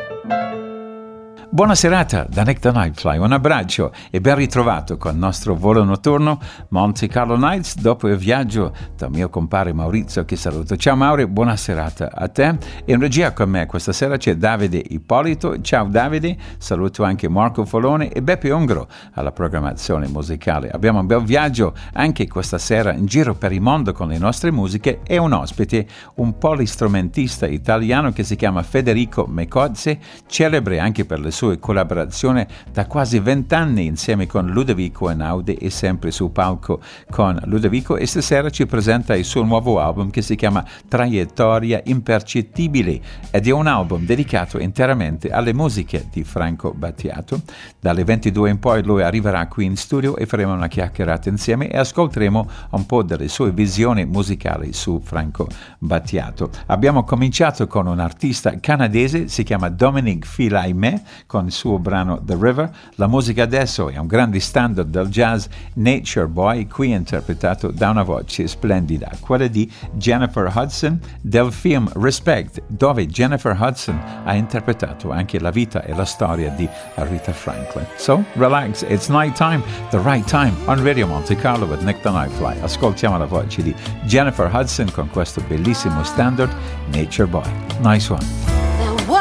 Buona serata da Nick the Nightfly, un abbraccio e ben ritrovato con il nostro volo notturno Monte Carlo Nights dopo il viaggio dal mio compare Maurizio, che saluto. Ciao Mauri, buona serata a te. E in regia con me questa sera c'è Davide Ippolito. Ciao Davide, saluto anche Marco Folone e Beppe Ongro alla programmazione musicale. Abbiamo un bel viaggio anche questa sera in giro per il mondo con le nostre musiche e un ospite, un polistrumentista italiano che si chiama Federico Mecozze, celebre anche per le sue collaborazioni da quasi 20 anni insieme con Ludovico Einaudi e sempre sul palco con Ludovico, e stasera ci presenta il suo nuovo album che si chiama Traiettoria Impercettibile ed è un album dedicato interamente alle musiche di Franco Battiato. Dalle 22 in poi lui arriverà qui in studio e faremo una chiacchierata insieme e ascolteremo un po' delle sue visioni musicali su Franco Battiato. Abbiamo cominciato con un artista canadese, si chiama Dominic Fils-Aimé, con il suo brano The River. La musica adesso è un grande standard del jazz, Nature Boy, qui interpretato da una voce splendida, quella di Jennifer Hudson del film Respect, dove Jennifer Hudson ha interpretato anche la vita e la storia di Aretha Franklin. So, relax, it's night time, the right time, on Radio Monte Carlo with Nick the Nightfly. Ascoltiamo la voce di Jennifer Hudson con questo bellissimo standard, Nature Boy. Nice one.